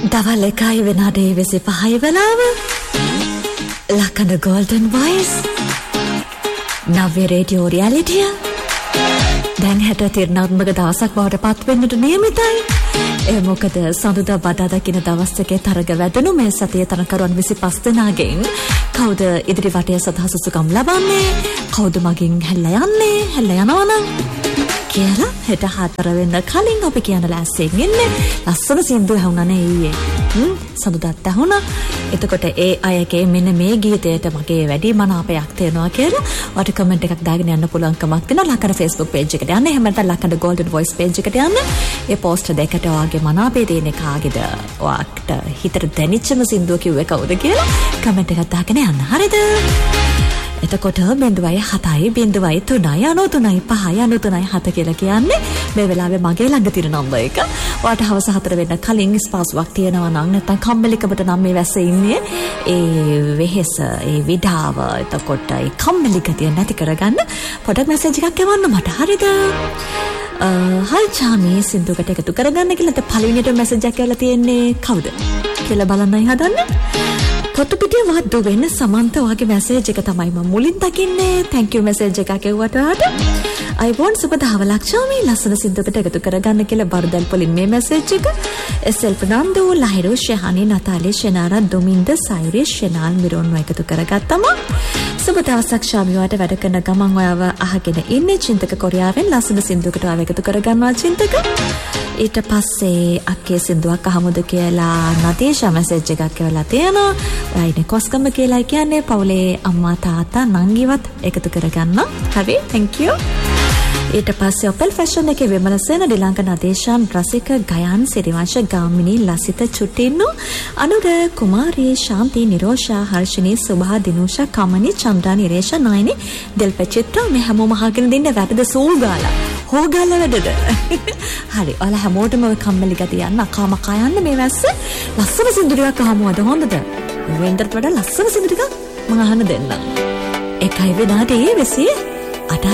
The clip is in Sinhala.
දවල් 1 වෙනාට 25 වෙලාව ලකන ගෝල්ඩන් වොයිස් නව්‍ය රේඩියෝ රියැලිටිය දැන් හැට තිරණාත්මක දවසක් බවට පත් වෙන්නට නියමිතයි. ඒ මොකද සඳුදා බදාදා කියන දවස් දෙකේ තරග වැදුණු මේ සතියේ තරකරුවන් 25 දෙනාගෙන් කවුද ඉදිරි වටය සඳහා සුසුකම් ලබන්නේ, කවුද මගින් හැල්ලා යන්නේ, හැල්ලා යනවනම් කියලා හෙට 4 වෙනිදා කලින් අපි කියන ලෑස්තියෙන් ඉන්නේ. ලස්සන සින්දුව ඇහුණානේ ඊයේ. සඳුදාත් ඇහුණා. එතකොට ඒ අයගේ මෙන්න මේ ගීතයට මගේ වැඩි මනාපයක් තියෙනවා කියලා ඔයාලට කමෙන්ට් එකක් දාගෙන යන්න පුළුවන්කමක් තියෙනවා. ලකන Facebook page එකට යන්න. එහෙම නැත්නම් ලකන Golden Voice page එකට යන්න. ඒ පෝස්ට් දෙකට ඔයාගේ මනාපේ තියෙන කාගේද? ඔයාට හිතට දැනෙච්චම සින්දුව කිව්වේ කවුද කියලා කමෙන්ට් එකක් දාගෙන යන්න. හරිද? එතකොට 0.7 0.3 93.5 93.7 කියලා කියන්නේ මේ වෙලාවේ මගේ ළඟ තියෙන නම්බර් එක. ඔයාට හවස 4 වෙන්න කලින් ස්පාසුවක් තියෙනවා නම් නැත්නම් කම්මැලිකමට නම් මේ වැස්සේ ඉන්නේ ඒ වෙහෙස ඒ විඩාව එතකොට ඒ කම්මැලි ගතිය නැති කරගන්න පොඩක් මැසේජ් එකක් එවන්න මට. හරිද? හයි චාමි සින්දුවකට එකතු කරගන්න කියලා දැන් පළවෙනිට මැසේජ් එකක් ඇවිල්ලා තියෙන්නේ කවුද කියලා බලන්නයි හදන්නේ. පොතු පිටිය වාද්දු වෙන්න සමන්ත ඔයාගේ මැසේජ් එක තමයි මම මුලින් දකින්නේ. thank you මැසේජ් එකක් එව්වට ඔයාට. I want සුබ දහවලක් චාමි ලස්සන සින්දුවකට එකතු කරගන්න කියලා බර්දල් පොලින් මේ මැසේජ් එක. එස්.එල්. ප්‍රනාන්දු ලහිරු ශහානි නතාලි ශනාරා දුමින්ද සයිරි ශනාල් මිරොන්ව එකතු කරගත්තම සුබ දවසක් ශාමි ඔයාට වැඩ කරන ගමන් ඔයාව අහගෙන ඉන්නේ චින්තක කොරියාවෙන් ලස්සන සින්දුවකට ඔයාව එකතු කරගන්නවා චින්තක. ඊට පස්සේ අක්කේ සින්දුවක් අහමුද කියලා නදීෂා මැසේජ් එකක් එවලා තියෙනවා. ඔයා ඉන්නේ කොස්කම කියලා කියන්නේ පවුලේ අම්මා තාත්තා නංගිවත් එකතු කරගන්න. හරි thank you. ඊට පස්සේ ඔපල් ෆැෂන් එකේ විමලසේන ඩිලංක නදේශාන් රසික ගයන් සිරිවංශ ගාමිණී ලසිත චුටින්නු අනුර කුමාරී ශාන්ති නිරෝෂා හර්ෂිනී සුභා දිනුෂා කමනි චන්ද්‍රා නිරේෂා නයනි දෙල්පචිත්‍ර මේ හැමෝම අහගෙන දින්න වැඩද සූගාලා හොගාලා වැඩද. හරි ඔයාලා හැමෝටම කම්මැලි ගතිය යන්න අකාමකා යන්න මේ වැස්ස ලස්සන සින්දුරියක් අහමු අද හොඳද? වෙන්දට වඩා ලස්සන සින්දුරියක් මම අහන්න දෙන්නම්. 1 වෙනාට 28